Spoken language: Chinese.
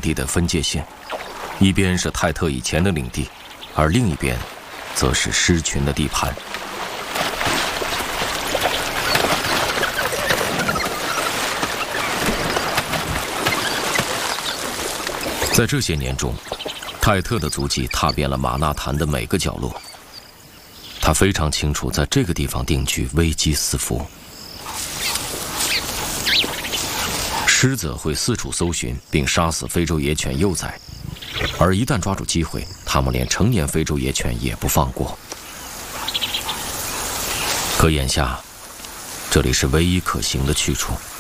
地的分界线，一边是泰特以前的领地，而另一边则是狮群的地盘。在这些年中，泰特的足迹踏遍了马纳坦的每个角落。他非常清楚，在这个地方定居危机四伏。狮子会四处搜寻，并杀死非洲野犬幼崽，而一旦抓住机会，他们连成年非洲野犬也不放过。可眼下，这里是唯一可行的去处。